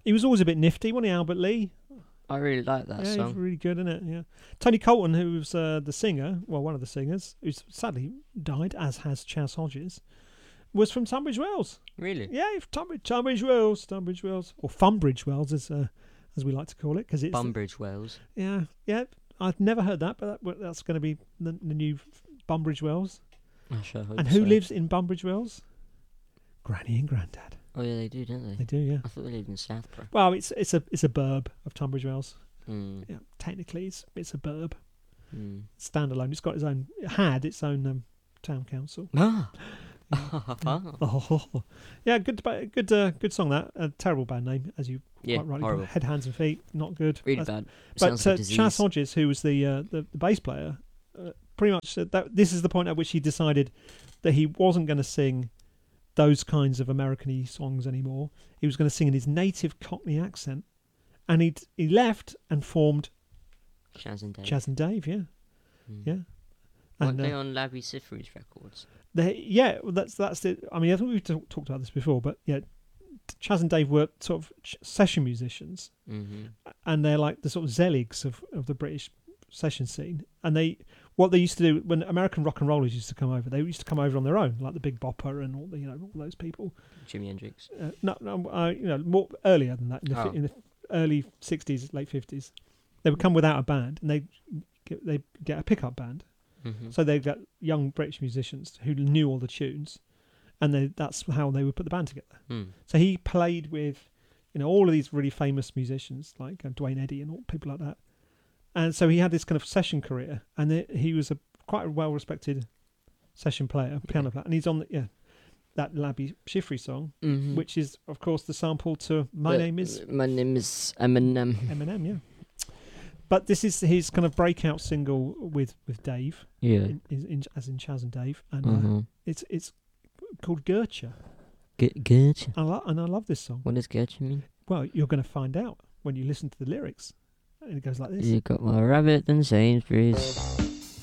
He was always a bit nifty, wasn't he, Albert Lee? I really like that Yeah, song. he's really good, isn't it? Yeah. Tony Colton, who was the singer, well, one of the singers, who's sadly died, as has Chas Hodges, was from Tunbridge Wells. Really? Yeah, Tunbridge Wells, or Funbridge Wells, as we like to call it, because it's Bunbridge Wells. Yeah. I've never heard that, but that's going to be the new Bunbridge Wells. I sure hope And who so. lives in Bunbridge Wells? Granny and Grandad. Oh yeah, they do, don't they? They do, yeah. I thought they lived in Southborough. Well, it's a burb of Tunbridge Wells. Mm. Yeah, technically it's a burb. Mm. Standalone. It had its own town council. Ah. Oh, yeah, good song that. A terrible band name, as you Yeah, quite rightly horrible. call it. Head, Hands and Feet, not good. Really That's- bad. But Sounds like disease. Chas Hodges, who was the bass player, pretty much this is the point at which he decided that he wasn't going to sing those kinds of American-y songs anymore. He was going to sing in his native Cockney accent, and he left and formed Chas and Dave. Chas and Dave. Yeah, Mm. yeah. Weren't And they on Labby Sifri's records? well, that's it. I mean, I think we've talked about this before, but yeah, Chas and Dave were sort of session musicians, Mm-hmm. and they're like the sort of Zeligs of the British session scene. And what they used to do when American rock and rollers used to come over, they used to come over on their own, like the Big Bopper and all those people. Jimi Hendrix. More earlier than that, Oh. in the early '60s, late '50s, they would come without a band, and they get a pickup band. Mm-hmm. So they got young British musicians who knew all the tunes, and that's how they would put the band together. Mm. So he played with, all of these really famous musicians like Dwayne Eddy and all people like that. And so he had this kind of session career, and he was quite a well-respected session player, piano player, and he's on that Labby Schifrin song, Mm-hmm. which is of course the sample to My Name Is Eminem. Eminem. Yeah. But this is his kind of breakout single with Dave, Yeah. as in Chas and Dave, and Mm-hmm. it's called Gertrude. Gertrude. And I love this song. What does Gertrude mean? Well, you're going to find out when you listen to the lyrics. And it goes like this. You got more rabbit than Sainsbury's.